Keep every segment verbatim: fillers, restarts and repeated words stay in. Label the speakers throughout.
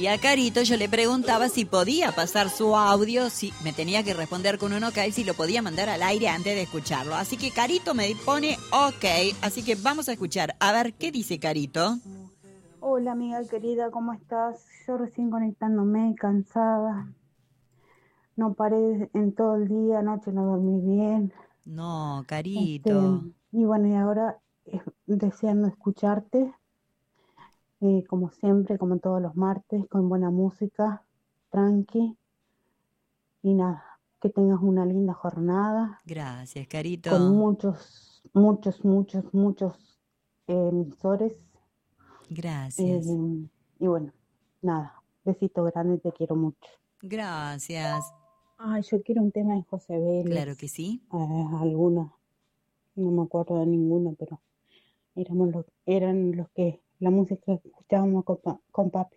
Speaker 1: Y a Carito yo le preguntaba si podía pasar su audio, si me tenía que responder con un ok, si lo podía mandar al aire antes de escucharlo. Así que Carito me pone ok, así que vamos a escuchar. A ver, ¿qué dice Carito?
Speaker 2: Hola amiga querida, ¿cómo estás? Yo recién conectándome, cansada. No paré en todo el día, anoche no dormí bien.
Speaker 1: No,
Speaker 2: Este,
Speaker 1: Carito.
Speaker 2: y bueno, y ahora eh, deseando escucharte, eh, como siempre, como todos los martes, con buena música, tranqui. Y nada, que tengas una linda jornada,
Speaker 1: Gracias,
Speaker 2: con
Speaker 1: Carito.
Speaker 2: muchos, muchos, muchos, muchos eh, emisores.
Speaker 1: Gracias.
Speaker 2: eh, y bueno, nada, besito grande, te quiero mucho.
Speaker 1: Gracias.
Speaker 2: Ay, yo quiero un tema de José Vélez,
Speaker 1: Claro que sí.
Speaker 2: eh, alguno, no me acuerdo de ninguno, pero éramos los, eran los que, la música que escuchábamos con, pa- con papi.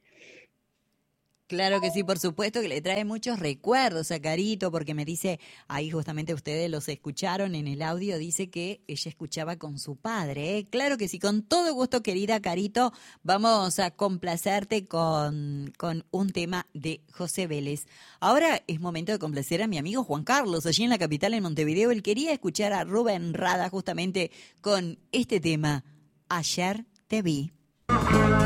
Speaker 1: Claro que sí, por supuesto que le trae muchos recuerdos a Carito, porque me dice, ahí justamente ustedes los escucharon en el audio, dice que ella escuchaba con su padre, ¿eh? Claro que sí, con todo gusto, querida Carito, vamos a complacerte con, con un tema de José Vélez. Ahora es momento de complacer a mi amigo Juan Carlos, allí en la capital, en Montevideo. Él quería escuchar a Rubén Rada justamente con este tema, Ayer te vi.